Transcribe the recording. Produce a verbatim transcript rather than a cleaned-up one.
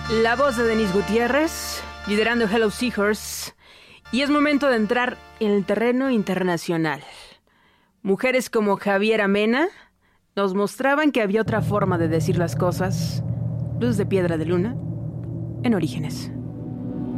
La voz de Denise Gutiérrez, liderando Hello Seahorse, y es momento de entrar en el terreno internacional. Mujeres como Javiera Mena nos mostraban que había otra forma de decir las cosas. Luz de Piedra de Luna, en Orígenes.